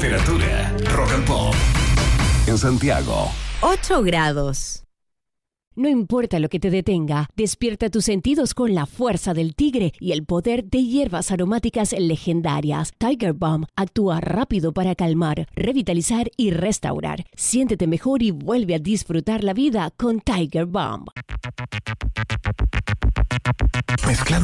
Temperatura, Rock and Pop. En Santiago, 8 grados. No importa lo que te detenga, despierta tus sentidos con la fuerza del tigre y el poder de hierbas aromáticas legendarias. Tiger Balm actúa rápido para calmar, revitalizar y restaurar. Siéntete mejor y vuelve a disfrutar la vida con Tiger Balm. mezclando